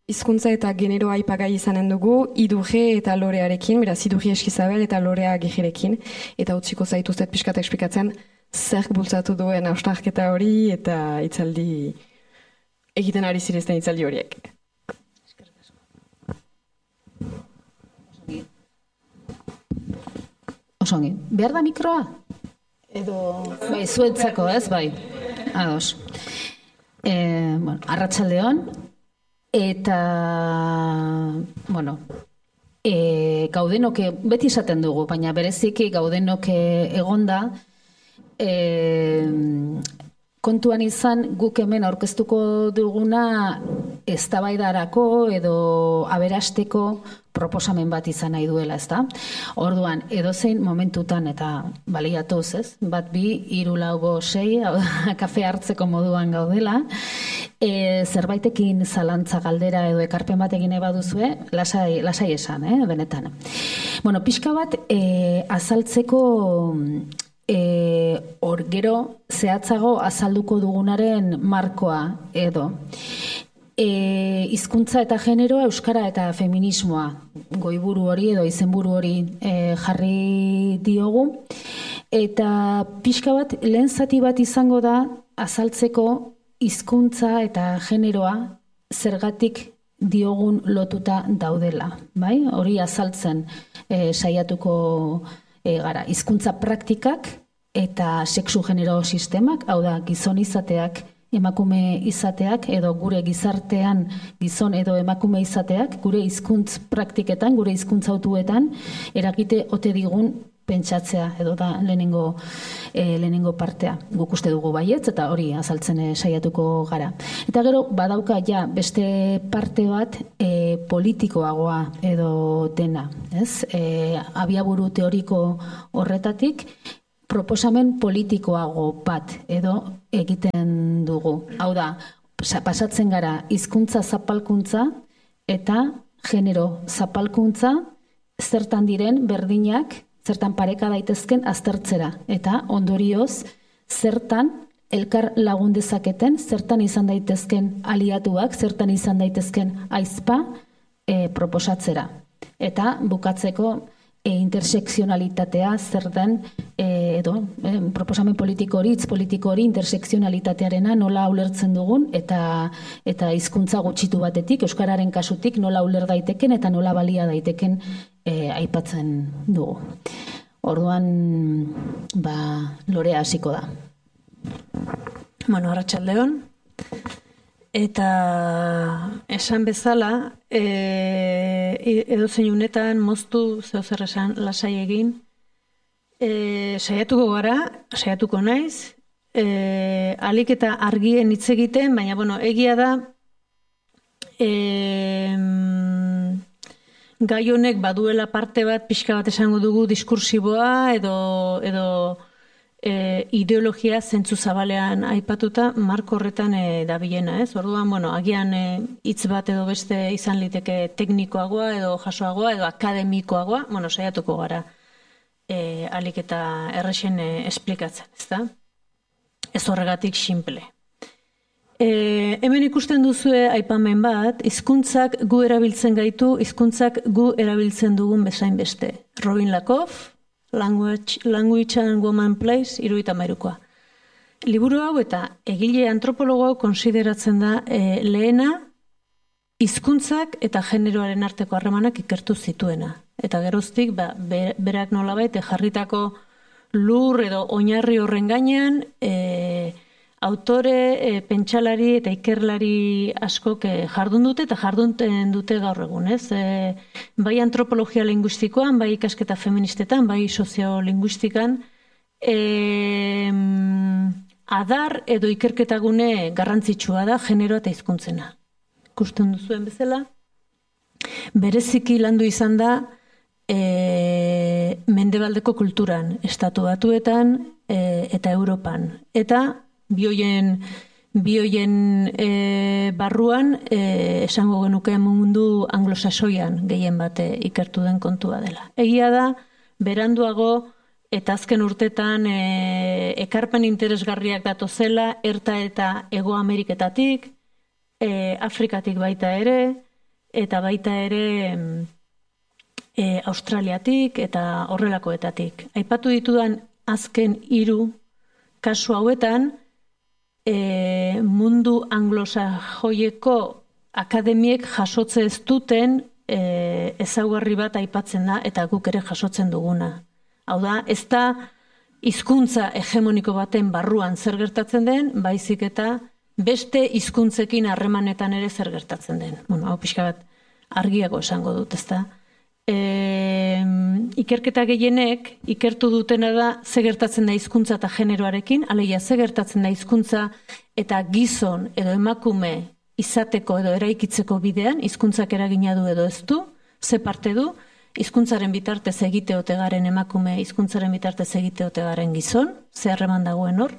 Hizkuntza eta genero aipagai izanen dugu, Idurre eta Lorearekin, beraz Idurri Eskizabel eta Lorea Gijirekin, eta utziko zaituztet pixka esplikatzen zerk bultzatu duen hausnarketa hori eta hitzaldi egiten ari zirezten hitzaldi horiek. Osongi, behar da mikroa? Edo... Bai, zuetzako, ez, bai. Ados. Arratsaldeon, eta, gaudenoke, beti esaten dugu, baina bereziki gaudenoke egonda, kontuan izan guk hemen aurkeztuko duguna eztabaidarako edo aberasteko proposamen bat izan nahi duela, ezta? Orduan, edozein momentutan eta baliatuz, ez? 1, 2, 3, 4, 5, 6, kafe hartzeko moduan gaudela, zerbaitekin zalantza galdera edo ekarpen bat egin baduzue, lasai esan, benetan. Pixka bat azaltzeko gero zehatzago azalduko dugunaren markoa edo hizkuntza eta generoa, euskara eta feminismoa goiburu hori edo izenburu hori jarri diogu, eta pixka bat lehen zati bat izango da azaltzeko hizkuntza eta generoa zergatik diogun lotuta daudela, bai? Hori azaltzen saiatuko gara, hizkuntza praktikak eta sexu genero sistemak, hau da, gizon izateak, emakume izateak, edo gure gizartean gizon edo emakume izateak, gure hizkuntz praktiketan, gure hizkuntz autuetan, eragite ote digun pentsatzea, edo da lehenengo partea. Guk uste dugu baietz, eta hori azaltzen saiatuko gara. Eta gero, badauka ja beste parte bat politikoagoa edo dena, ez? Abiaburu teoriko horretatik, proposamen politikoago bat edo egiten dugu. Hau da, pasatzen gara hizkuntza zapalkuntza eta genero zapalkuntza zertan diren berdinak, zertan pareka daitezken aztertzera. Eta ondorioz, zertan elkar lagun dezaketen, zertan izan daitezken aliatuak, zertan izan daitezken aizpa proposatzera. Eta bukatzeko intersekzionalitatea zer den, proposamen politiko hori, hitz politiko hori, intersekzionalitatearena nola ulertzen dugun, eta hizkuntza gutxitu batetik, euskararen kasutik nola uler daiteken eta nola balia daiteken aipatzen dugu. Orduan, Lorea hasiko da. Arratsaldeon. Eta esan bezala, edozein unetan moztu zer esan lasai egin, saiatuko naiz, alik eta argien hitz egiten, baina egia da gai honek baduela parte bat, pixka bat esango dugu diskursiboa edo ideologia zentzu zabalean aipatuta marko horretan dabilena, ez? Orduan, agian hitz bat edo beste izan liteke teknikoagoa edo jasoagoa edo akademikoagoa, saiatuko gara alik eta errexen esplikatzen, ezta? Ez horregatik simple. Hemen ikusten duzue aipamen bat, hizkuntzak gu erabiltzen gaitu, hizkuntzak gu erabiltzen dugun bezain beste. Robin Lakoff, Language and Woman Place, 73koa. Liburu hau eta egile antropologo hau konsideratzen da lehena hizkuntzak eta generoaren arteko harremanak ikertu zituena. Eta geroztik berak nolabait jarritako lur edo oinarri horren gainean autore, pentsalari eta ikerlari askok jardun dute eta jardunten dute gaur egun, ez? Bai antropologia linguistikoan, bai ikasketa feministetan, bai soziolinguistikan, adar edo ikerketagune garrantzitsua da genero eta hizkuntzena. Ikusten duzuen bezala, bereziki landu izan da mendebaldeko kulturan, Estatu Batuetan eta Europan. Eta bioien barruan esango genuke mundu anglosaxoian gehien bat ikertu den kontua dela. Egia da, beranduago eta azken urtetan ekarpen interesgarriak datozela, Erta eta Hego Ameriketatik, Afrikatik baita ere, eta baita ere Australiatik eta horrelakoetatik. Aipatu ditudan azken 3 kasu hauetan, mundu anglosajoieko akademiek jasotze ez duten ezaugarri bat aipatzen da, eta guk ere jasotzen duguna. Hau da, ez da hizkuntza hegemoniko baten barruan zer gertatzen den, baizik eta beste hizkuntzekin harremanetan ere zer gertatzen den. Bueno, hau pixka bat argiago esango dut, ezta? Ikerketa gehienek ikertu dutena da ze gertatzen da hizkuntza eta generoarekin, alegia ze gertatzen da hizkuntza eta gizon edo emakume izateko edo eraikitzeko bidean, hizkuntzak eragina du edo ez du, ze parte du, hizkuntzaren bitartez egite ote garen emakume, hizkuntzaren bitartez egite ote garen gizon, ze harreman dagoen hor.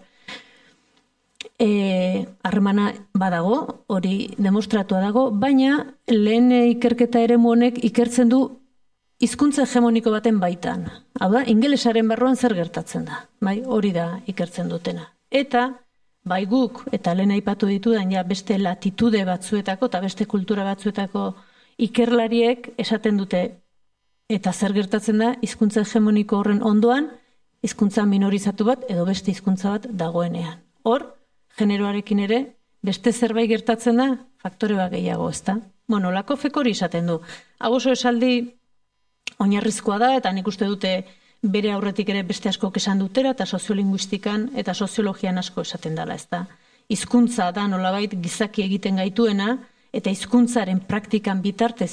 Harremana badago, hori demostratua dago, baina lehen ikerketa eremu honek ikertzen du hizkuntza hegemoniko baten baitan. Hau da, ingelesaren barruan zer gertatzen da, bai, hori da ikertzen dutena. Eta bai guk, eta lehen aipatu ditudan, ja beste latitude batzuetako eta beste kultura batzuetako ikerlariek esaten dute, eta zer gertatzen da hizkuntza hegemoniko horren ondoan, hizkuntza minorizatu bat edo beste hizkuntza bat dagoenean. Hor, generoarekin ere, beste zerbait gertatzen da, faktore bat gehiago, ezta? Bueno, Lakofek hori esaten du. Hau oso esaldi oinarrizkoa da, eta nik uste dute bere aurretik ere beste askok esan dutera, eta soziolinguistikan eta soziologian asko esaten dela, ezta? Hizkuntza da nolabait gizaki egiten gaituena, eta hizkuntzaren praktikan bitartez,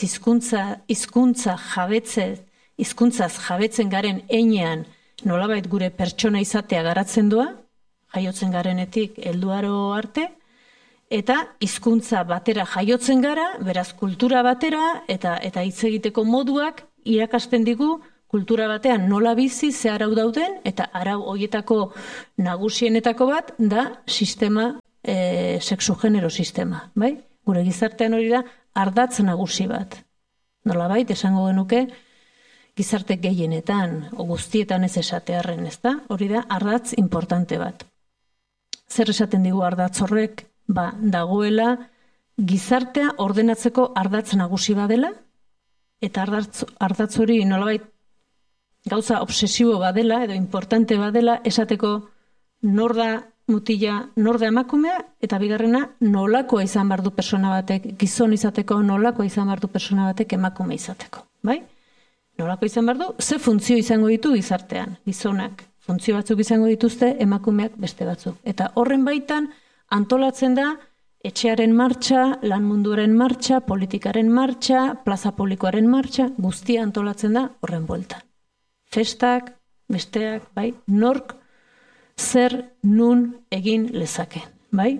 hizkuntzaz jabetzen garen heinean nolabait gure pertsona izatea garatzen doa, jaiotzen garenetik helduaro arte, eta hizkuntza batera jaiotzen gara, beraz kultura batera, eta hitz egiteko moduak irakasten digu kultura batean nola bizi, ze arau dauden, eta arau horietako nagusienetako bat da sistema, sexu-genero sistema, bai? Gure gizartean hori da ardatz nagusi bat. Nolabait esango genuke gizarte gehienetan, o guztietan ez esatearren, ez da? Hori da ardatz importante bat. Zer esaten digu ardatz horrek? Ba, dagoela gizartea ordenatzeko ardatz nagusi badela, eta ardatz hori nolabait gauza obsesibo badela, edo importante badela, esateko nor da mutila, nor da emakumea, eta bigarrena nolakoa izan behar du persona batek, gizon izateko nolakoa izan behar du persona batek emakume izateko, bai? Nolako izan behar du, ze funtzio izango ditu gizartean, gizonak, funtzio batzuk izango dituzte, emakumeak beste batzuk. Eta horren baitan antolatzen da etxearen martxa, lan munduaren martxa, politikaren martxa, plaza publikoaren martxa, guztia antolatzen da horren bueltan. Festak, besteak, bai, nork zer nun egin lezake, bai?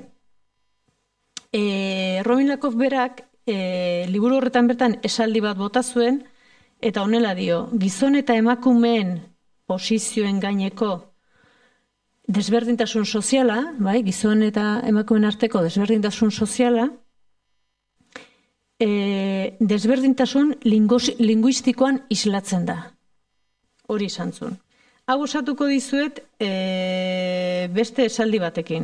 Robin Lakoff berak liburu horretan bertan esaldi bat bota zuen, eta honela dio, gizon eta emakumeen posizioen gaineko desberdintasun soziala, bai, gizon eta emakumeen arteko desberdintasun soziala, desberdintasun linguistikoan islatzen da. Hori izan zuen. Hau osatuko dizuet beste esaldi batekin.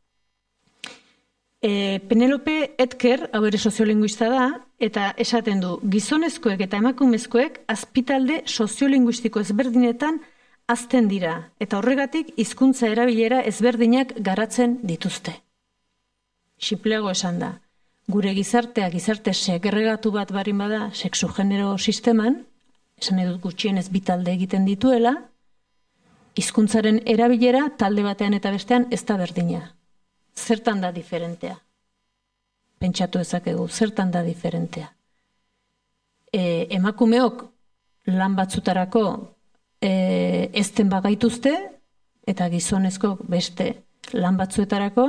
Penelope Etker, hau ere soziolinguista da, eta esaten du, gizonezkoek eta emakumezkoek azpitalde soziolinguistiko ezberdinetan hazten dira, eta horregatik hizkuntza erabilera ezberdinak garatzen dituzte. Xipleago esan da, gure gizartea gizarte segregatu bat barin bada sexu-genero sisteman, esan edut gutxienez bi talde egiten dituela, hizkuntzaren erabilera talde batean eta bestean ez da berdina. Zertan da diferentea? Pentsatu ezakegu, zertan da diferentea? Emakumeok lan batzutarako ezten bagaituzte, eta gizonezko beste lan batzuetarako,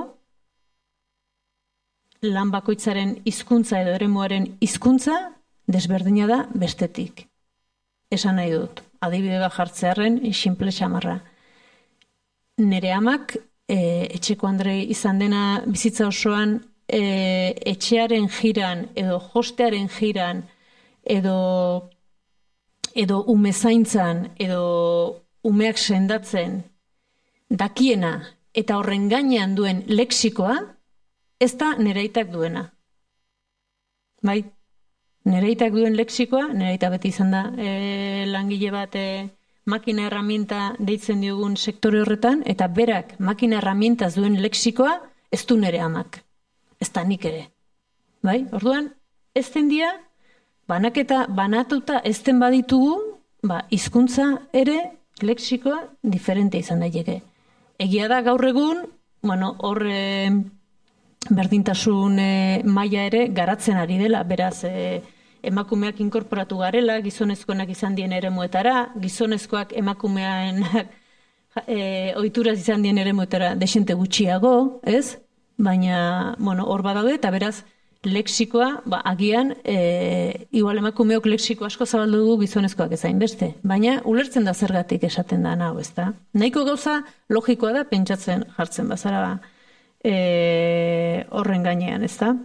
lan bakoitzaren hizkuntza edo eremuaren hizkuntza desberdina da bestetik. Esan nahi dut, adibide bat jartzearren, sinple xamarra. Nere amak, etxeko Andrei izan dena bizitza osoan, etxearen jiran, edo jostearen jiran, edo umezaintzan, edo umeak sendatzen, dakiena, eta horren gainean duen lexikoa, ez da nere aitak duena. Bai? Nereitak duen lexikoa, nereita beti izan da langile bat makina herramienta deitzen diogun sektore horretan, eta berak makina herramientaz duen lexikoa ez du nere amak. Ez da nik ere. Bai? Orduan, ez den dia, banaketa banatuta ez den baditugu, hizkuntza ere lexikoa diferente izan daiteke. Egia da gaur egun, hor berdintasun maila ere garatzen ari dela, beraz emakumeak inkorporatu garela, gizonezkoenak izan dien eremuetara, gizonezkoak emakumean ohituraz izan dien eremuetara desente gutxiago, ez? Baina, hor badaude, eta beraz, lexikoa, agian, igual emakumeok lexiko asko zabaldu dugu gizonezkoak ezain beste. Baina, ulertzen da zergatik esaten da nahu, ez da? Nahiko gauza logikoa da pentsatzen jartzen bazara horren gainean, ez da?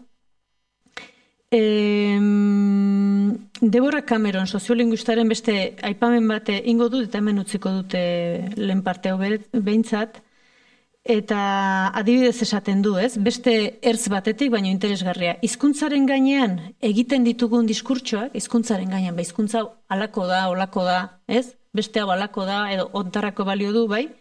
Deborah Cameron, soziolinguistaren beste aipamen bat ingo dut, eta hemen utziko dute lehen parteo behintzat, eta adibidez esaten du, ez? Beste ertz batetik, baino interesgarria. Hizkuntzaren gainean egiten ditugun diskurtsoak, hizkuntzaren gainean, hizkuntza halako da, olako da, ez? Beste hau halako da, edo ontarako balio du, bai?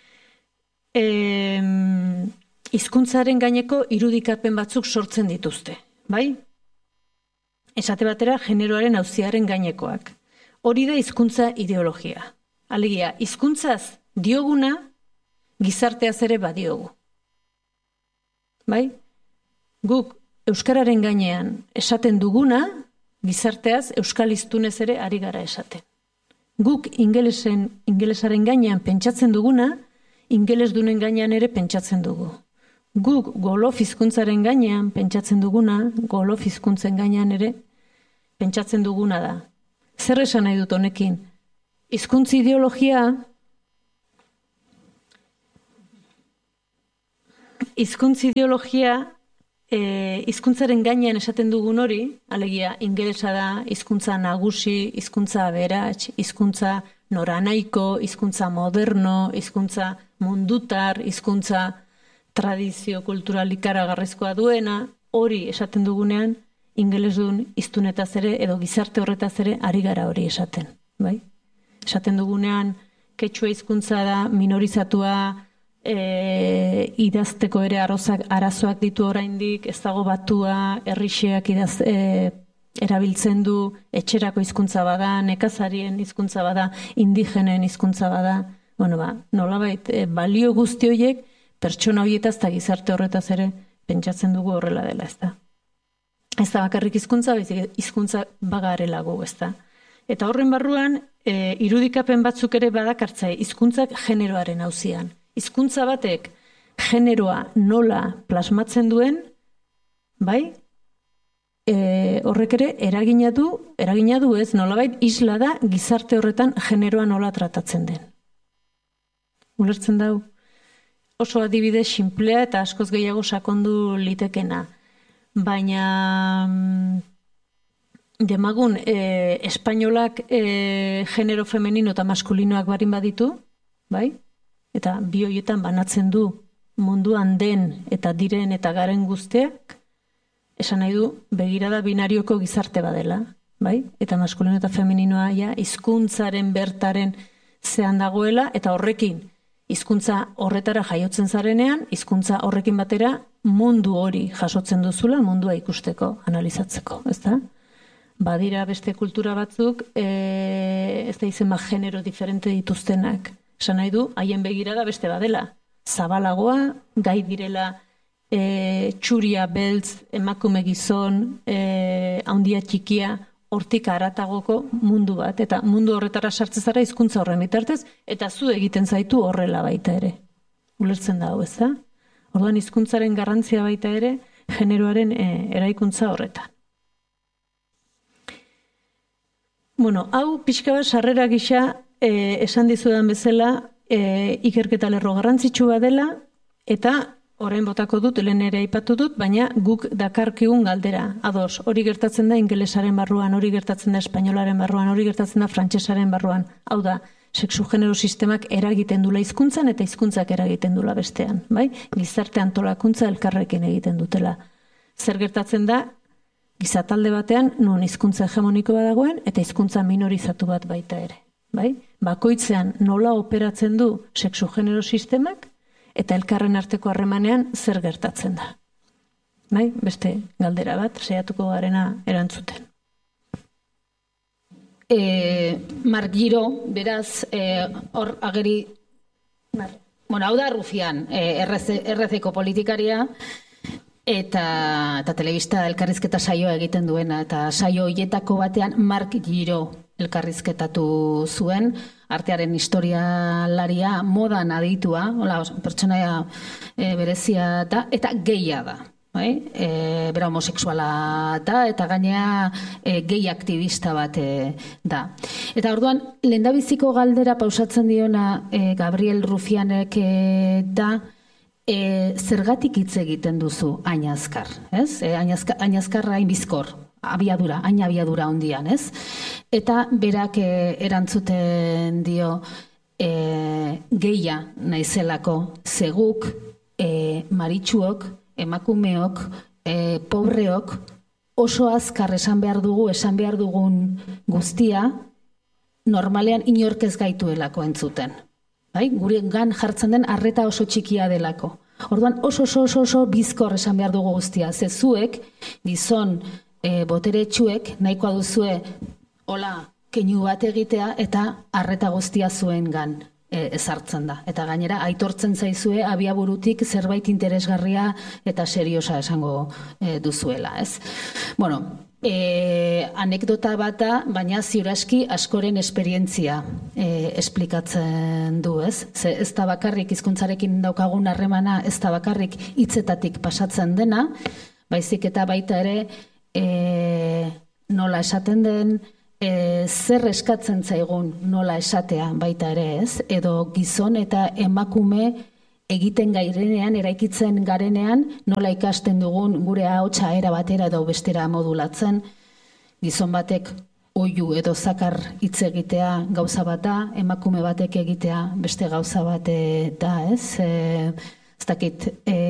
Hizkuntzaren gaineko irudikapen batzuk sortzen dituzte, bai? Esate batera, generoaren auziaren gainekoak. Hori da hizkuntza ideologia. Alegia, hizkuntzaz dioguna, gizarteaz ere badiogu. Bai? Guk euskararen gainean esaten duguna, gizarteaz euskal hiztunez ere ari gara esaten. Guk ingelesaren gainean pentsatzen duguna, ingelesdunen gainean ere pentsatzen dugu. Guk golof hizkuntzaren gainean pentsatzen duguna, golof hizkuntzen gainean ere pentsatzen duguna da. Zer esan nahi dut honekin? Hizkuntza ideologia hizkuntzaren gainean esaten dugun hori, alegia ingelesa da, hizkuntza nagusi, hizkuntza aberats, hizkuntza noranaiko, hizkuntza moderno, hizkuntza mundutar, hizkuntza tradizio kultural ikaragarrizkoa duena, hori esaten dugunean, ingelesdun hiztunetaz ere, edo gizarte horretaz ere, ari gara hori esaten. Bai? Esaten dugunean, ketsua hizkuntza da, minorizatua, idazteko ere arazoak ditu oraindik, ez dago batua, herrixeak erabiltzen du, etxerako hizkuntza bada, nekazarien hizkuntza bada, indigenen hizkuntza bada. Nolabait, balio guzti horiek, pertsona horietaz eta gizarte horretaz ere pentsatzen dugu horrela dela, ez da. Ez da bakarrik hizkuntza, hizkuntza bagarelago, ez da. Eta horren barruan, irudikapen batzuk ere badakartza, hizkuntzak generoaren auzian. Hizkuntza batek generoa nola plasmatzen duen, bai? Horrek ere eragina du ez, nolabait isla da gizarte horretan generoa nola tratatzen den. Ulertzen dau? Oso adibide sinplea eta askoz gehiago sakondu litekena. Baina demagun espainolak genero femenino eta maskulinoak barin baditu, bai? Eta bi horietan banatzen du munduan den eta diren eta garen guztiak, esan nahi du begirada binarioko gizarte badela, bai? Eta maskulino eta femeninoa hizkuntzaren bertaren zean dagoela, eta horrekin hizkuntza horretara jaiotzen zarenean, hizkuntza horrekin batera mundu hori jasotzen duzula, mundua ikusteko, analizatzeko, ezta? Badira beste kultura batzuk, ez da izen genero diferente dituztenak. Esan nahi du, haien begirada beste badela. Zabalagoa, gai direla txuria, beltz, emakume gizon, handia txikia, hortik haratagoko mundu bat. Eta mundu horretara sartzen zara hizkuntza horren bitartez, eta zu egiten zaitu horrela baita ere. Ulertzen da hau, ez da? Orduan hizkuntzaren garrantzia baita ere, generoaren eraikuntza horretan. Hau pixka bat sarrera gisa, esan dizudan bezala, ikerketa lerro garrantzitsua dela, eta orain botako dut, lehen ere aipatu dut, baina guk dakarkigun galdera. Ados, hori gertatzen da ingelesaren barruan, hori gertatzen da espainolaren barruan, hori gertatzen da frantsesaren barruan. Hau da, sexu-genero sistemak eragiten dula hizkuntzan eta hizkuntzak eragiten dula bestean. Bai? Gizarte antolakuntza elkarrekin egiten dutela. Zer gertatzen da, gizatalde batean non hizkuntza hegemoniko bat dagoen eta hizkuntza minorizatu bat baita ere. Bai? Bakoitzean nola operatzen du sexu-genero sistemak eta elkarren arteko harremanean zer gertatzen da. Bai? Beste galdera bat, saiatuko garena erantzuten. Mark Giro, beraz, hor ageri, bueno, hau da Rufian, RC-ko politikaria, eta telebista elkarrizketa saioa egiten duena, eta saio hietako batean Mark Giro elkarrizketatu zuen, artearen historialaria modan aditua, pertsonaia berezia da, eta gehia da. Bera homosexuala da, eta gainea gehi aktivista bat da. Eta orduan, lehendabiziko galdera pausatzen diona Gabriel Rufianek da, zergatik hitz egiten duzu hain azkar, ez? Hain azkarra hain bizkor, hain abiadura hondian, ez? Eta berak erantzuten dio gehia naizelako zeguk, maritsuok, emakumeok, pobreok, oso azkar esan behar dugun guztia, normalean inork ez gaituelako entzuten. Gure gan jartzen den arreta oso txikia delako. Orduan oso bizkor esan behar dugu guztia. Zezuek, gizon boteretsuek, nahikoa duzue, hola, keinu bat egitea, eta arreta guztia zuen gan ezartzen da. Eta gainera, aitortzen zaizue abiaburutik zerbait interesgarria eta seriosa esango duzuela, ez? Bueno, anekdota bata, baina ziuraski askoren esperientzia esplikatzen du, ez? Ze ez da bakarrik hizkuntzarekin daukagun harremana, ez da bakarrik hitzetatik pasatzen dena, baizik eta baita ere nola esaten den, zer eskatzen zaigun nola esatea baita ere, ez? Edo gizon eta emakume egiten gairenean, eraikitzen garenean, nola ikasten dugun gure ahotsa era batera edo bestera modulatzen, gizon batek oihu edo zakar hitz egitea gauza bat da, emakume batek egitea beste gauza bat da, ez? Ez dakit,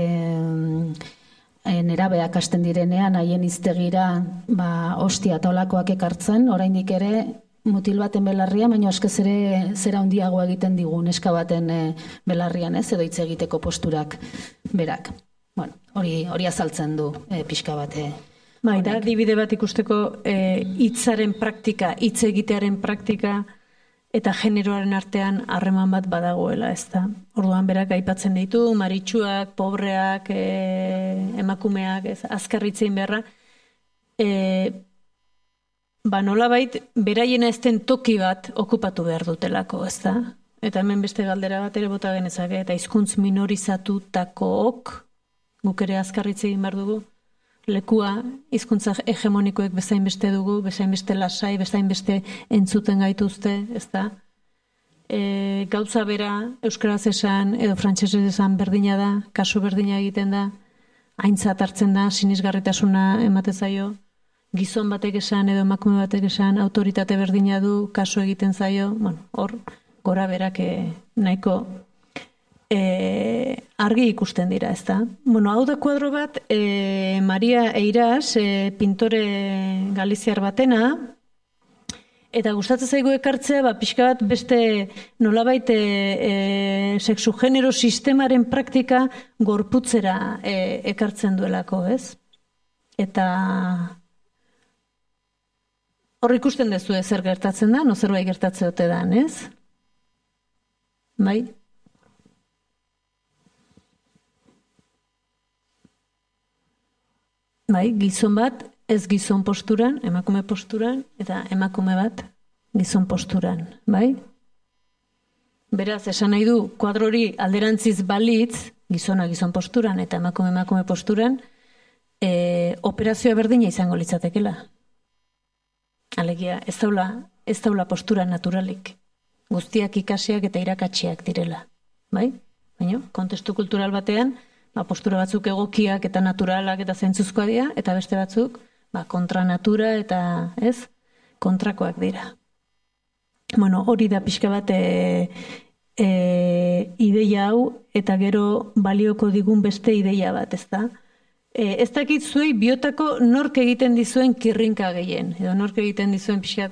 nerabeak hasten direnean, haien hiztegira ostia eta olakoak ekartzen, oraindik ere mutil baten belarria, baina eskez ere zera handiago egiten digu neska baten belarrian, ez, edo hitz egiteko posturak berak. Bueno, hori azaltzen du pixka bat. Bai, da, adibide bat ikusteko hitzaren praktika, hitz egitearen praktika eta generoaren artean harreman bat badagoela, ez da. Orduan berak aipatzen ditu, maritsuak, pobreak, emakumeak, azkarritzein beharra, nolabait, beraiena ezten toki bat okupatu behar dutelako, ez da? Eta hemen beste galdera bat ere bota genezake, eta hizkuntz minorizatutakook, guk ere azkarritze egin behar dugu, lekua hizkuntza hegemonikoek bezain beste dugu, bezain beste lasai, bezain beste entzuten gaituzte, ez da? Gauza bera, euskaraz esan, edo frantsesez esan berdina da, kasu berdina egiten da, aintzat hartzen da, sinisgarritasuna ematen zaio, gizon batek esan edo emakume batek esan autoritate berdina du, kasu egiten zaio, hor, gora berak nahiko argi ikusten dira, ez da? Hau da kuadro bat, Maria Eiras, pintore galiziar batena, eta gustatzen zaigu ekartzea, pixka bat beste nolabait sexu-genero sistemaren praktika gorputzera ekartzen duelako, ez? Eta hor ikusten dezu zer gertatzen da, zerbait gertatze ote da, ez? Bai? Bai, gizon bat, ez gizon posturan, emakume posturan, eta emakume bat gizon posturan, bai? Beraz, esan nahi du, kuadro hori alderantziz balitz, gizona gizon posturan eta emakume posturan, operazioa berdina izango litzatekela. Alegia, ez daula postura naturalik. Guztiak ikasiak eta irakatsiak direla, bai? Baina, kontestu kultural batean, postura batzuk egokiak eta naturalak eta zentzuzkoa dira, eta beste batzuk kontra natura eta kontrakoak dira. Hori da pixka bat ideia hau, eta gero balioko digun beste ideia bat, ez da? Ez dakit zuei biotako nork egiten dizuen kirrinka gehien, edo nork egiten dizuen pixkat,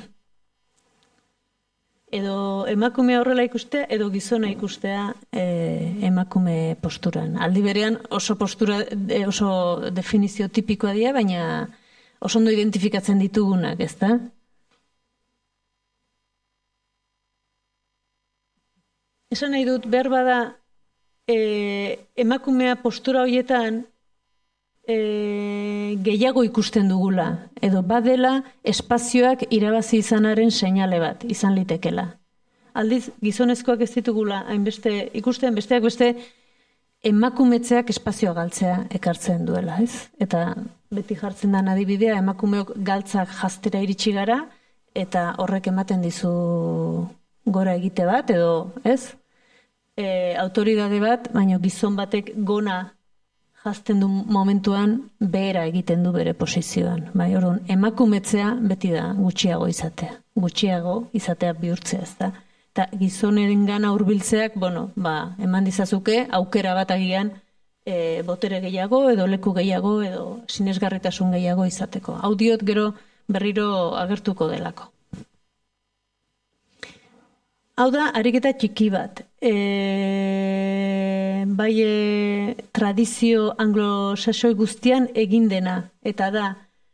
edo emakumea horrela ikustea, edo gizona ikustea emakume posturan. Aldi berean oso postura, oso definizio tipikoa dira, baina oso ondo identifikatzen ditugunak, ezta? Esan nahi dut, behar bada, emakumea postura horietan gehiago ikusten dugula, edo badela espazioak irabazi izanaren seinale bat, izan litekela. Aldiz, gizonezkoak ez ditugula, hainbeste ikusten, besteak beste, emakumetzeak espazioa galtzea ekartzen duela, ez? Eta beti jartzen den adibidea, emakumeok galtzak jaztera iritsi gara, eta horrek ematen dizu gora egite bat, edo, ez? Autoridade bat, baina gizon batek gona jazten du momentuan behera egiten du bere posizioan. Bai, orduan, emakumetzea beti da gutxiago izatea. Gutxiago izatea bihurtzea, ez da. Eta gizoneren gana hurbiltzeak, eman dizazuke, aukera bat agian botere gehiago, edo leku gehiago, edo sinesgarritasun gehiago izateko. Hau diot gero berriro agertuko delako. Hau da, ariketa txiki bat. Tradizio anglosaxoi guztian egin dena. Eta da,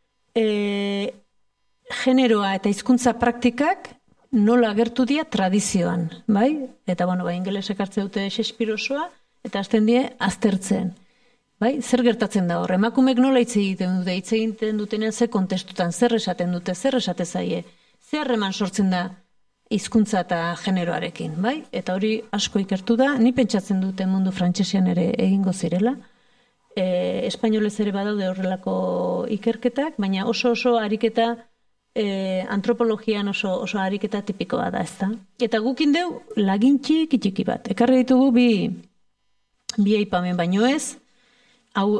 generoa eta hizkuntza praktikak nola agertu dira tradizioan. Bai? Eta, ingelesek hartze dute Shakespeare osoa, eta hasten die aztertzen. Bai? Zer gertatzen da hor? Emakumek nola hitz egiten dutenean ze kontestutan, zer esaten dute, zer esate zaie, zer harreman sortzen da hizkuntza eta generoarekin, bai? Eta hori asko ikertu da, ni pentsatzen dute mundu frantsesean ere egingo zirela. Espainolez ere badaude horrelako ikerketak, baina oso ariketa, antropologian oso ariketa tipikoa da, ezta? Eta gukin deu lagin txiki bat. Ekarri ditugu bi aipamen baino ez,